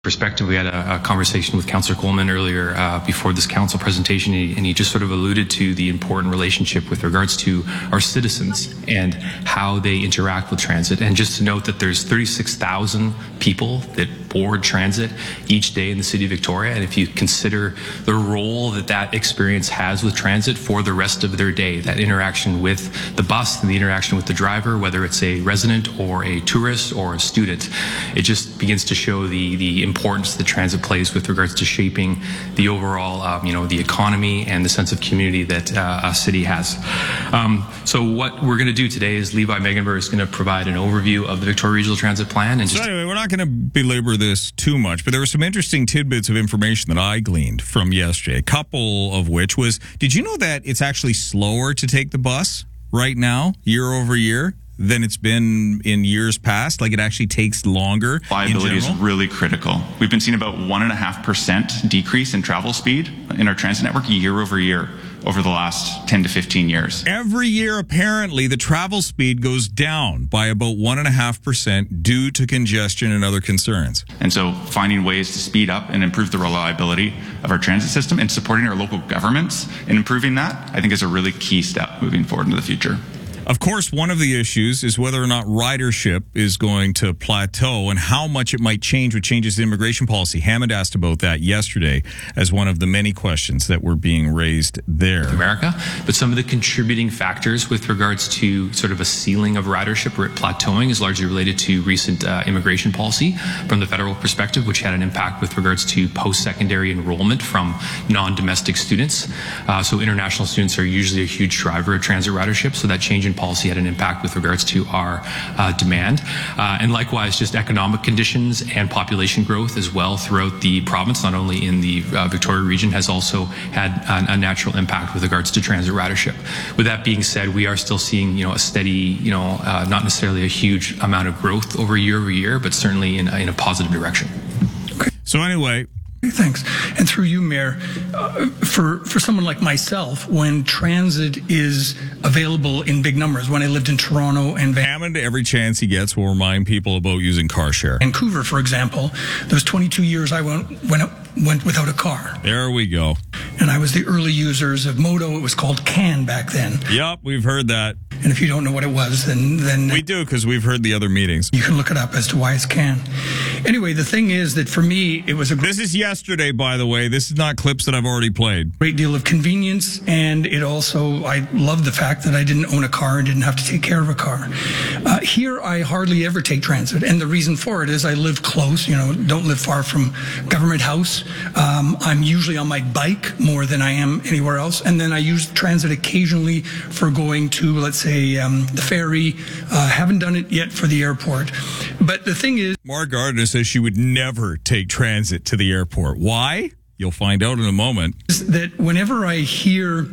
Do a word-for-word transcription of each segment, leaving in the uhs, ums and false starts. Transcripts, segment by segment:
Perspective, we had a, a conversation with Councillor Coleman earlier uh, before this council presentation, and he, and he just sort of alluded to the important relationship with regards to our citizens and how they interact with transit. And just to note that there's thirty-six thousand people that board transit each day in the city of Victoria, and if you consider the role that that experience has with transit for the rest of their day, that interaction with the bus and the interaction with the driver, whether it's a resident or a tourist or a student, it just begins to show the the importance that transit plays with regards to shaping the overall, um, you know, the economy and the sense of community that uh, a city has. Um, so what we're going to do today is Levi Megenberg is going to provide an overview of the Victoria Regional Transit Plan. And so anyway, we're not going to belabor this too much, but there were some interesting tidbits of information that I gleaned from yesterday, a couple of which was, did you know that it's actually slower to take the bus right now, year over year, than it's been in years past? Like, it actually takes longer. Liability is really critical. We've been seeing about one and a half percent decrease in travel speed in our transit network year over year over the last ten to fifteen years. Every year, apparently, the travel speed goes down by about one and a half percent due to congestion and other concerns. And so finding ways to speed up and improve the reliability of our transit system and supporting our local governments in improving that, I think, is a really key step moving forward into the future. Of course, one of the issues is whether or not ridership is going to plateau and how much it might change with changes in immigration policy. Hammond asked about that yesterday as one of the many questions that were being raised there. America, but some of the contributing factors with regards to sort of a ceiling of ridership or it plateauing is largely related to recent uh, immigration policy from the federal perspective, which had an impact with regards to post-secondary enrollment from non-domestic students. Uh, so international students are usually a huge driver of transit ridership, so that change in policy had an impact with regards to our uh, demand. Uh, and likewise, just economic conditions and population growth as well throughout the province, not only in the uh, Victoria region, has also had a, a natural impact with regards to transit ridership. With that being said, we are still seeing, you know, a steady, you know, uh, not necessarily a huge amount of growth over year over year, but certainly in, in a positive direction. Okay. So anyway, thanks. And through you, Mayor, uh, for, for someone like myself, when transit is available in big numbers, when I lived in Toronto and Van Hammond, every chance he gets will remind people about using car share. Vancouver, for example, those twenty-two years I went, went, went without a car. There we go. And I was the early users of Modo. It was called CAN back then. Yep, we've heard that. And if you don't know what it was, then... then we do, because we've heard the other meetings. You can look it up as to why it's CAN. Anyway, the thing is that for me, it was a... This is yesterday, by the way. This is not clips that I've already played. Great deal of convenience, and it also... I love the fact that I didn't own a car and didn't have to take care of a car. Uh, here, I hardly ever take transit, and the reason for it is I live close, you know, don't live far from Government House. Um, I'm usually on my bike more than I am anywhere else, and then I use transit occasionally for going to, let's say, Um, the ferry. Uh, haven't done it yet for the airport. But the thing is... Mark Gardner says she would never take transit to the airport. Why? You'll find out in a moment. Is that whenever I hear...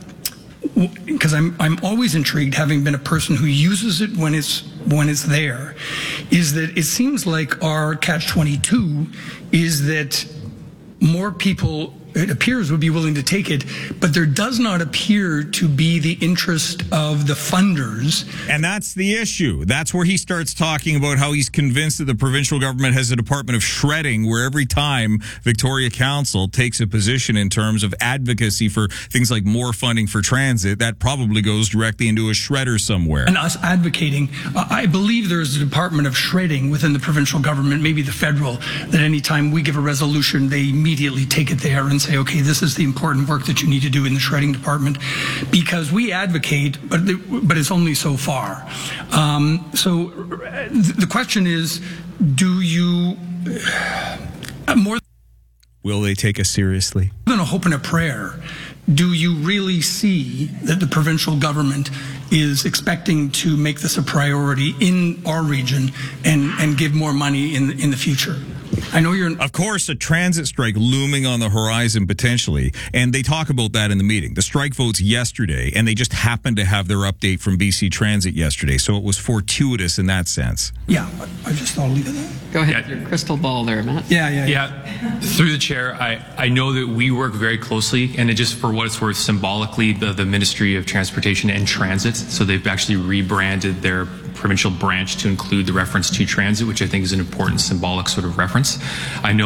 Because I'm, I'm always intrigued, having been a person who uses it when it's, when it's there, is that it seems like our catch twenty-two is that more people... it appears would be willing to take it, but there does not appear to be the interest of the funders. And that's the issue. That's where he starts talking about how he's convinced that the provincial government has a department of shredding, where every time Victoria Council takes a position in terms of advocacy for things like more funding for transit, that probably goes directly into a shredder somewhere. And us advocating, uh, I believe there's a department of shredding within the provincial government, maybe the federal, that anytime we give a resolution, they immediately take it there and say, okay, this is the important work that you need to do in the shredding department, because we advocate, but but it's only so far. Um, so the question is, do you uh, more will they take us seriously? Than a hope and a prayer, do you really see that the provincial government is expecting to make this a priority in our region and and give more money in in the future? I know you're... Of course, a transit strike looming on the horizon potentially, and they talk about that in the meeting. The strike votes yesterday, and they just happened to have their update from B C Transit yesterday, so it was fortuitous in that sense. Yeah, I just thought I'll leave it there. Go ahead, yeah. Your crystal ball there, Matt. Yeah, yeah, yeah. Yeah, through the chair, I, I know that we work very closely, and it just for what it's worth, symbolically, the, the Ministry of Transportation and Transit, so they've actually rebranded their provincial branch to include the reference to transit, which I think is an important symbolic sort of reference. I know